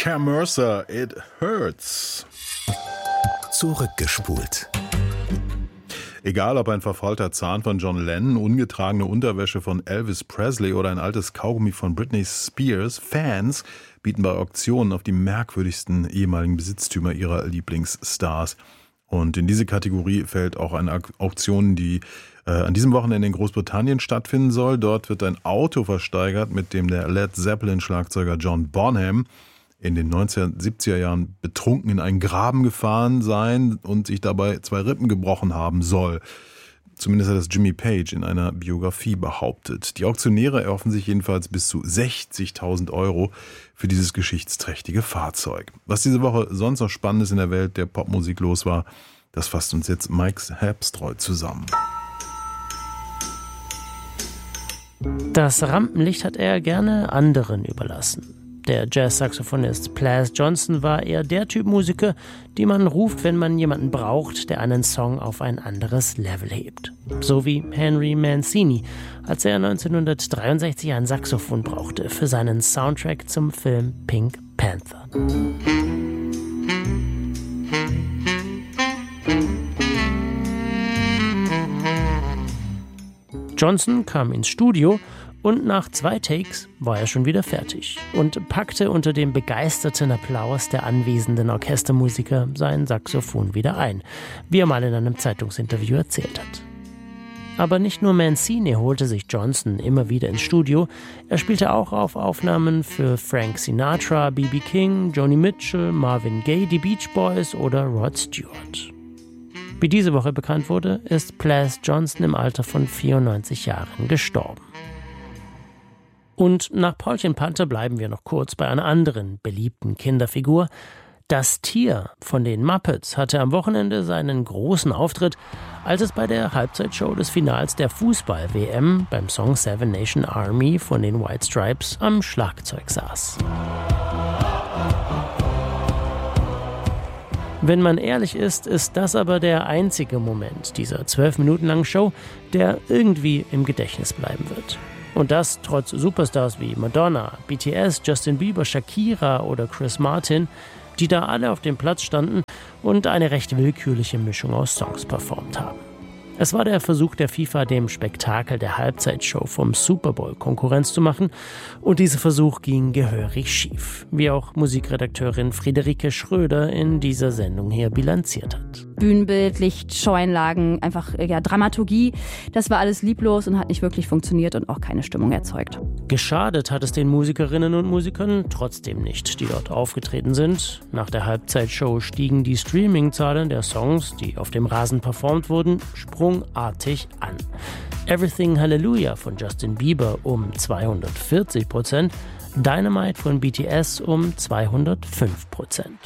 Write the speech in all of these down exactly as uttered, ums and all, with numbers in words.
Cam Mercer, It Hurts. Zurückgespult. Egal ob ein verfaulter Zahn von John Lennon, ungetragene Unterwäsche von Elvis Presley oder ein altes Kaugummi von Britney Spears, Fans bieten bei Auktionen auf die merkwürdigsten ehemaligen Besitztümer ihrer Lieblingsstars. Und in diese Kategorie fällt auch eine Auktion, die äh, an diesem Wochenende in Großbritannien stattfinden soll. Dort wird ein Auto versteigert, mit dem der Led Zeppelin-Schlagzeuger John Bonham in den neunzehnhundertsiebziger Jahren betrunken in einen Graben gefahren sein und sich dabei zwei Rippen gebrochen haben soll. Zumindest hat das Jimmy Page in einer Biografie behauptet. Die Auktionäre erhoffen sich jedenfalls bis zu sechzigtausend Euro für dieses geschichtsträchtige Fahrzeug. Was diese Woche sonst noch Spannendes in der Welt der Popmusik los war, das fasst uns jetzt Mike Herbstreu zusammen. Das Rampenlicht hat er gerne anderen überlassen. Der Jazz-Saxophonist Plas Johnson war eher der Typ Musiker, den man ruft, wenn man jemanden braucht, der einen Song auf ein anderes Level hebt. So wie Henry Mancini, als er neunzehnhundertdreiundsechzig ein Saxophon brauchte für seinen Soundtrack zum Film Pink Panther. Johnson kam ins Studio und nach zwei Takes war er schon wieder fertig und packte unter dem begeisterten Applaus der anwesenden Orchestermusiker sein Saxophon wieder ein, wie er mal in einem Zeitungsinterview erzählt hat. Aber nicht nur Mancini holte sich Johnson immer wieder ins Studio, er spielte auch auf Aufnahmen für Frank Sinatra, B B King, Joni Mitchell, Marvin Gaye, die Beach Boys oder Rod Stewart. Wie diese Woche bekannt wurde, ist Plas Johnson im Alter von vierundneunzig Jahren gestorben. Und nach Paulchen Panther bleiben wir noch kurz bei einer anderen beliebten Kinderfigur. Das Tier von den Muppets hatte am Wochenende seinen großen Auftritt, als es bei der Halbzeitshow des Finals der Fußball-W M beim Song Seven Nation Army von den White Stripes am Schlagzeug saß. Wenn man ehrlich ist, ist das aber der einzige Moment dieser zwölf Minuten langen Show, der irgendwie im Gedächtnis bleiben wird. Und das trotz Superstars wie Madonna, B T S, Justin Bieber, Shakira oder Chris Martin, die da alle auf dem Platz standen und eine recht willkürliche Mischung aus Songs performt haben. Es war der Versuch der FIFA, dem Spektakel der Halbzeitshow vom Super Bowl Konkurrenz zu machen, und dieser Versuch ging gehörig schief, wie auch Musikredakteurin Friederike Schröder in dieser Sendung hier bilanziert hat. Bühnenbild, Licht, Showeinlagen, einfach ja, Dramaturgie, das war alles lieblos und hat nicht wirklich funktioniert und auch keine Stimmung erzeugt. Geschadet hat es den Musikerinnen und Musikern trotzdem nicht, die dort aufgetreten sind. Nach der Halbzeitshow stiegen die Streaming-Zahlen der Songs, die auf dem Rasen performt wurden, sprungartig an. Everything Hallelujah von Justin Bieber um zweihundertvierzig Prozent, Dynamite von B T S um zweihundertfünf Prozent.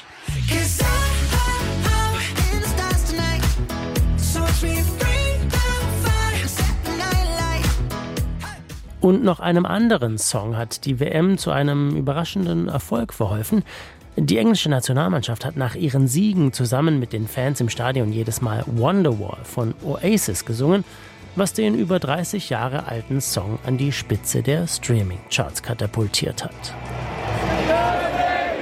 Und noch einem anderen Song hat die W M zu einem überraschenden Erfolg verholfen. Die englische Nationalmannschaft hat nach ihren Siegen zusammen mit den Fans im Stadion jedes Mal Wonderwall von Oasis gesungen, was den über dreißig Jahre alten Song an die Spitze der Streaming-Charts katapultiert hat.